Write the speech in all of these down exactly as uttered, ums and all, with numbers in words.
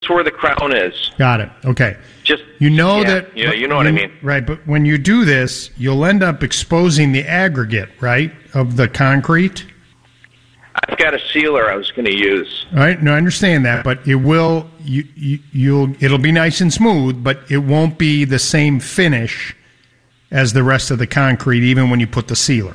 where the crown is. Got it. Okay. Just you know yeah, that. Yeah, you know what I mean. Right, but when you do this, you'll end up exposing the aggregate, right, of the concrete. I've got a sealer I was going to use. All right, no, I understand that, but it will you, you you'll it'll be nice and smooth, but it won't be the same finish as the rest of the concrete, even when you put the sealer.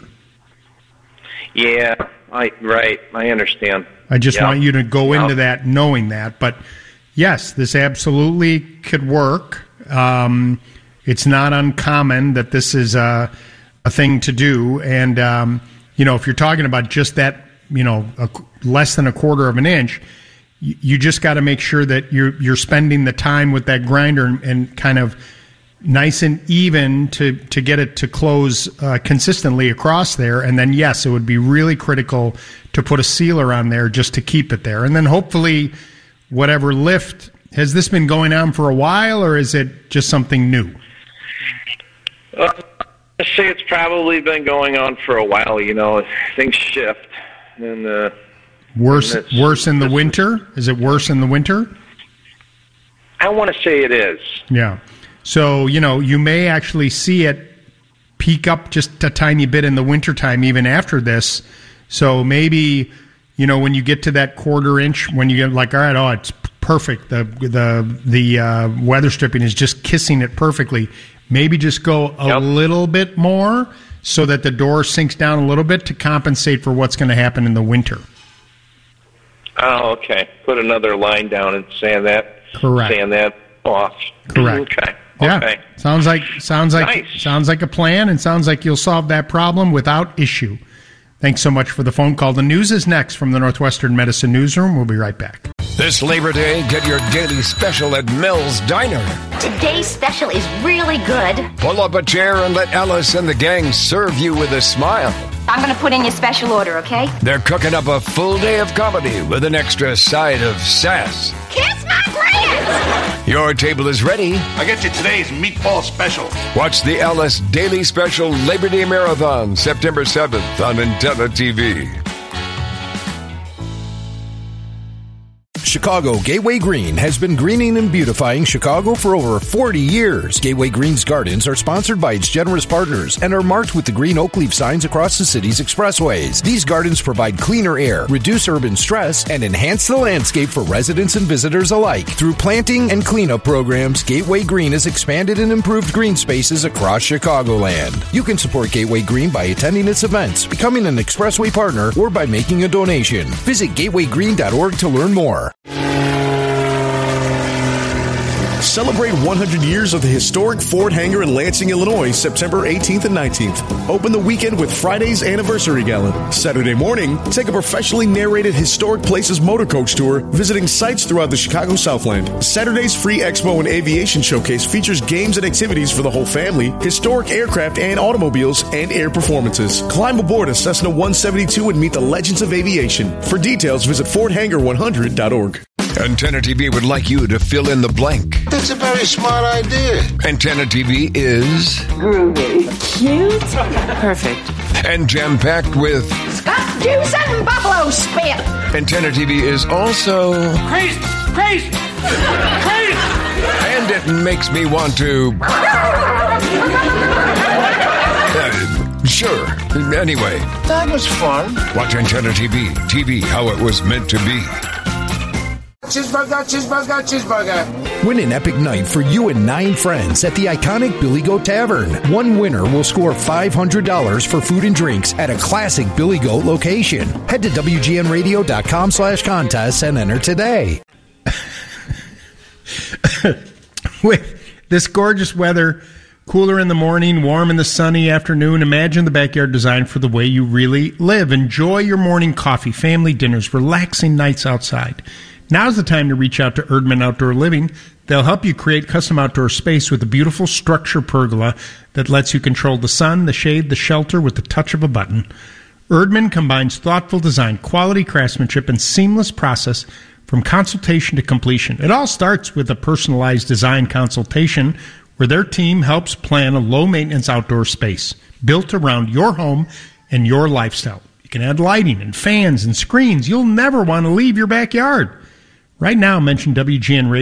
Yeah, I right. I understand. I just yep. want you to go yep. into that knowing that. But yes, this absolutely could work. Um, it's not uncommon that this is a, a thing to do. And, um, you know, if you're talking about just that, you know, a, less than a quarter of an inch, you, you just got to make sure that you're, you're spending the time with that grinder and, and kind of nice and even to, to get it to close uh, consistently across there. And then, yes, it would be really critical to put a sealer on there just to keep it there. And then hopefully whatever lift, has this been going on for a while or is it just something new? Uh, I say it's probably been going on for a while. You know, things shift. And uh, Worse, and worse in the winter? Is it worse in the winter? I want to say it is. Yeah. So, you know, you may actually see it peak up just a tiny bit in the wintertime, even after this. So maybe, you know, when you get to that quarter inch, when you get like, all right, oh, it's perfect. The the the uh, weather stripping is just kissing it perfectly. Maybe just go a yep. little bit more so that the door sinks down a little bit to compensate for what's going to happen in the winter. Oh, okay. Put another line down and sand that. Correct. Sand that off. Correct. Okay. Yeah, okay. sounds like sounds like nice. sounds like a plan, and sounds like you'll solve that problem without issue. Thanks so much for the phone call. The news is next from the Northwestern Medicine Newsroom. We'll be right back. This Labor Day, get your daily special at Mel's Diner. Today's special is really good. Pull up a chair and let Alice and the gang serve you with a smile. I'm going to put in your special order, okay? They're cooking up a full day of comedy with an extra side of sass. Kiss my grits! Your table is ready. I get you today's meatball special. Watch the Alice Daily Special Labor Day Marathon, September seventh on Antenna T V. Chicago Gateway Green has been greening and beautifying Chicago for over forty years. Gateway Green's gardens are sponsored by its generous partners and are marked with the green oak leaf signs across the city's expressways. These gardens provide cleaner air, reduce urban stress, and enhance the landscape for residents and visitors alike. Through planting and cleanup programs, Gateway Green has expanded and improved green spaces across Chicagoland. You can support Gateway Green by attending its events, becoming an expressway partner, or by making a donation. Visit gateway green dot org to learn more. Celebrate one hundred years of the historic Ford Hangar in Lansing, Illinois, September eighteenth and nineteenth. Open the weekend with Friday's Anniversary Gala. Saturday morning, take a professionally narrated Historic Places motor coach tour, visiting sites throughout the Chicago Southland. Saturday's free Expo and Aviation Showcase features games and activities for the whole family, historic aircraft and automobiles, and air performances. Climb aboard a Cessna one seventy-two and meet the legends of aviation. For details, visit ford hangar one hundred dot org. Antenna T V would like you to fill in the blank. That's a very smart idea. Antenna T V is groovy, cute, perfect, and jam-packed with Scott juice and buffalo spit. Antenna T V is also crazy, crazy, crazy, and it makes me want to. uh, sure. Anyway, that was fun. Watch Antenna T V. T V, how it was meant to be. Cheeseburger, cheeseburger, cheeseburger. Win an epic night for you and nine friends at the iconic Billy Goat Tavern. One winner will score five hundred dollars for food and drinks at a classic Billy Goat location. Head to W G N radio dot com slash contests and enter today. With this gorgeous weather, cooler in the morning, warm in the sunny afternoon, imagine the backyard designed for the way you really live. Enjoy your morning coffee, family dinners, relaxing nights outside. Now's the time to reach out to Erdman Outdoor Living. They'll help you create custom outdoor space with a beautiful structure pergola that lets you control the sun, the shade, the shelter with the touch of a button. Erdman combines thoughtful design, quality craftsmanship, and seamless process from consultation to completion. It all starts with a personalized design consultation where their team helps plan a low-maintenance outdoor space built around your home and your lifestyle. You can add lighting and fans and screens. You'll never want to leave your backyard. Right now, mention W G N Radio.